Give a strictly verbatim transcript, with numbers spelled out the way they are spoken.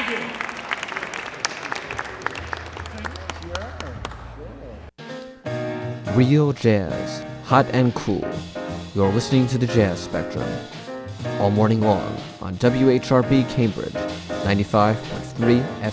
Real jazz, hot and cool. You're listening to the Jazz Spectrum. All morning long on W H R B Cambridge, ninety-five point three F M.